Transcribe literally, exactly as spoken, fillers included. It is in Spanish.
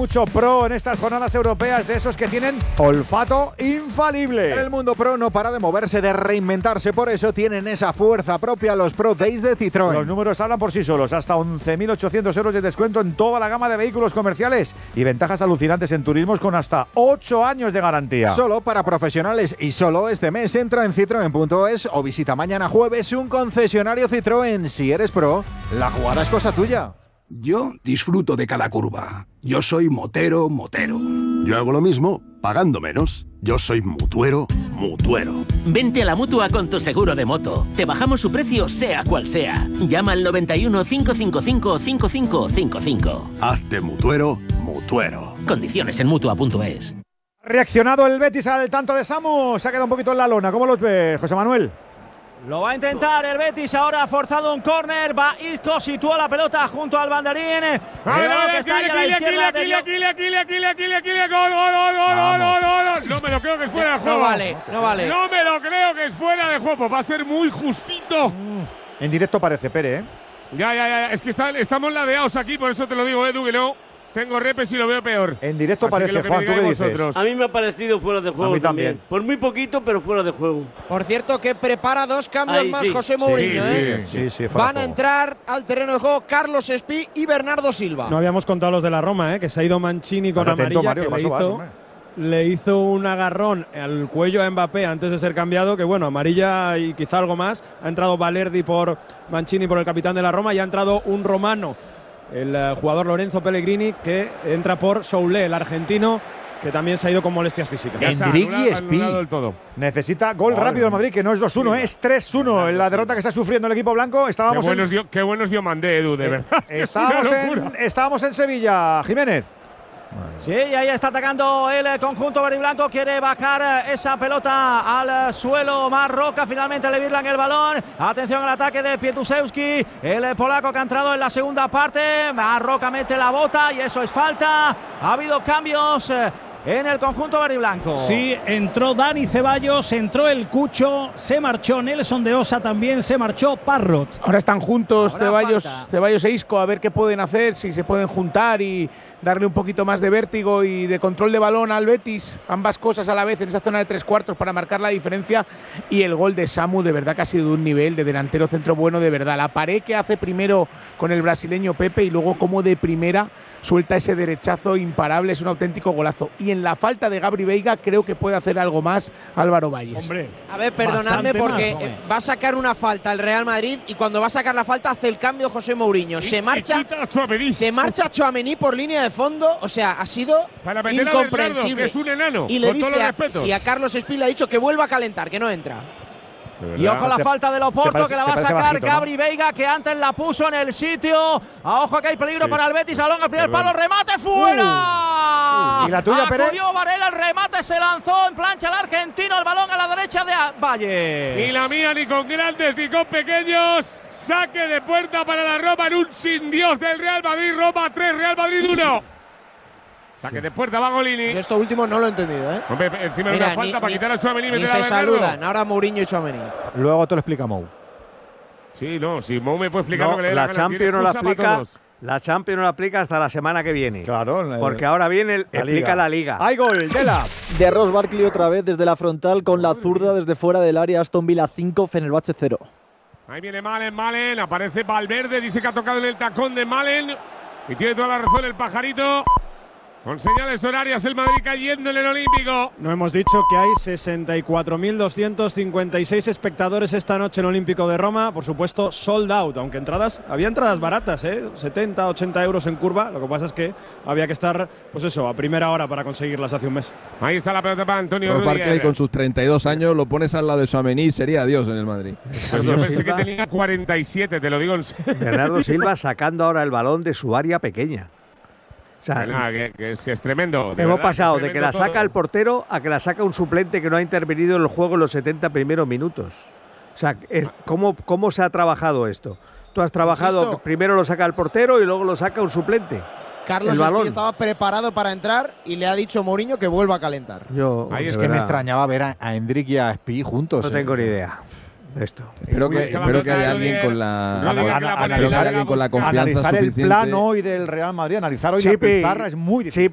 mucho pro en estas jornadas europeas, de esos que tienen olfato infalible. El mundo pro no para de moverse, de reinventarse, por eso tienen esa fuerza propia los Pro Days de Citroën. Los números hablan por sí solos, hasta once mil ochocientos euros de descuento en toda la gama de vehículos comerciales y ventajas alucinantes en turismos con hasta ocho años de garantía. Solo para profesionales y solo este mes. Entra en citroen punto es o visita mañana jueves un concesionario Citroën. Si eres pro, la jugada es cosa tuya. Yo disfruto de cada curva. Yo soy motero, motero. Yo hago lo mismo, pagando menos. Yo soy mutuero, mutuero. Vente a la Mutua con tu seguro de moto. Te bajamos su precio sea cual sea. Llama al noventa y uno, cinco cinco cinco, cinco cinco cinco cinco. Hazte mutuero, mutuero. Condiciones en Mutua punto es. Reaccionado el Betis al tanto de Samu. Se ha quedado un poquito en la lona. ¿Cómo los ves, José Manuel? Lo va a intentar el Betis, ahora ha forzado un córner, va Isco, sitúa la pelota junto al banderín. A ver, a ver, Aquile, Aquile, Aquile, Aquile, Aquile, Aquile, Aquile, Aquile, gol, gol, gol, gol, gol, gol, gol. No me lo creo que es fuera de juego. No vale, no vale. No me lo creo que es fuera de juego, va a ser muy justito. En directo parece, Pere, ¿eh? Ya, ya, ya, es que está, estamos ladeados aquí, por eso te lo digo, Edu, que no. Tengo repes y lo veo peor. En directo Así parece, Juan, ¿tú qué dices? Vosotros. A mí me ha parecido fuera de juego a mí también. también. Por muy poquito, pero fuera de juego. Por cierto, que prepara dos cambios Ahí, más sí. José Mourinho. Sí, ¿eh? sí, sí, sí, Van a entrar al terreno de juego Carlos Espí y Bernardo Silva. No habíamos contado los de la Roma, ¿eh? Que se ha ido Mancini con Atento, amarilla, Mario, que le paso, hizo, paso, le hizo un agarrón al cuello a Mbappé antes de ser cambiado, que bueno, amarilla y quizá algo más. Ha entrado Valerdi por Mancini, por el capitán de la Roma, y ha entrado un romano, el uh, jugador Lorenzo Pellegrini, que entra por Soule, el argentino, que también se ha ido con molestias físicas. Endrick y Espí. Necesita gol Madre rápido el Madrid, que no es dos uno, ¿eh? Es tres uno en la derrota que está sufriendo el equipo blanco. Estábamos qué, buenos en… dio, qué buenos dio Mandé, Edu, de eh, verdad. Estábamos en, estábamos en Sevilla, Jiménez. Sí, y ahí está atacando el conjunto verde y blanco. Quiere bajar esa pelota al suelo. Marroca finalmente le virlan el balón. Atención al ataque de Pietusewski, el polaco que ha entrado en la segunda parte. Marroca mete la bota y eso es falta. Ha habido cambios en el conjunto verde y blanco. Sí, entró Dani Ceballos, entró el Cucho, se marchó Nelson de Osa, también se marchó Parrot. Ahora están juntos Ahora Ceballos, falta. Ceballos e Isco, a ver qué pueden hacer, si se pueden juntar y darle un poquito más de vértigo y de control de balón al Betis, ambas cosas a la vez en esa zona de tres cuartos para marcar la diferencia. Y el gol de Samu, de verdad que ha sido de un nivel de delantero centro bueno, de verdad. La pared que hace primero con el brasileño Pepe y luego como de primera suelta ese derechazo imparable, es un auténtico golazo. Y en la falta de Gabri Veiga creo que puede hacer algo más Álvaro Valles. Hombre, a ver, perdonadme porque más, va a sacar una falta el Real Madrid y cuando va a sacar la falta hace el cambio José Mourinho. Se marcha, se marcha Tchouaméni por línea de fondo, o sea, ha sido para meter incomprensible. A Bernardo, que es un enano, y le con dice todos los a, respetos. Y a Carlos Espí le ha dicho que vuelva a calentar, que no entra. Y ojo la falta de Loporto, parece, que la va a sacar bajito, Gabri ¿no? Veiga, que antes la puso en el sitio. A ojo que hay peligro sí. para el Betis. Balón al primer palo, remate fuera. Uh, ¿Y la tuya, Pérez? Acudió Varela, el remate se lanzó en plancha el argentino, el balón a la derecha de Valle. Ni la mía, ni con grandes, ni con pequeños. Saque de puerta para la Roma en un sin Dios del Real Madrid. Roma tres, Real Madrid uno. Saque sí. de puerta, va Golini. Yo esto último no lo he entendido, ¿eh? Hombre, encima Mira, de una falta ni, para quitar a Tchouaméni y meter a se Bernardo. saludan, ahora Mourinho y Tchouaméni. Luego te lo explica Mou. Sí, no, si Mou me puede explicar no, lo que le la da Champions no la explica. La Champions no la aplica hasta la semana que viene. Claro. Porque ahora viene el, la explica liga. la Liga. ¡Hay gol! ¡Dela! De Ross Barkley otra vez desde la frontal con la zurda desde fuera del área. Aston Villa cinco, Fenerbahce cero. Ahí viene Malen, Malen. Aparece Valverde. Dice que ha tocado en el tacón de Malen. Y tiene toda la razón el pajarito. Con señales horarias el Madrid cayendo en el Olímpico. No hemos dicho que hay sesenta y cuatro mil doscientos cincuenta y seis espectadores esta noche en el Olímpico de Roma. Por supuesto, sold out. Aunque entradas, había entradas baratas, ¿eh? setenta, ochenta euros en curva. Lo que pasa es que había que estar, pues eso, a primera hora para conseguirlas hace un mes. Ahí está la pelota para Antonio Ross Rudiger. Barkley con sus treinta y dos años lo pones al lado de Tchouaméni, sería Dios en el Madrid. Yo pensé que tenía cuarenta y siete, te lo digo en serio. Bernardo Silva sacando ahora el balón de su área pequeña. O sea, nada, que, que es, es tremendo. Hemos verdad, pasado es de que la saca todo. el portero a que la saca un suplente que no ha intervenido en el juego en los setenta primeros minutos. O sea, es, ¿cómo, ¿cómo se ha trabajado esto? Tú has trabajado, ¿Insisto? primero lo saca el portero y luego lo saca un suplente. Carlos Espí estaba preparado para entrar y le ha dicho Mourinho que vuelva a calentar. Yo, Ahí es que verdad. me extrañaba ver a, a Endrick y a Espí juntos. No eh. tengo ni idea. Esto. Espero que, espero que haya alguien con la, analizar, alguien con la confianza analizar suficiente. el plan hoy del Real Madrid, analizar hoy sí, la pizarra es muy difícil. Sí,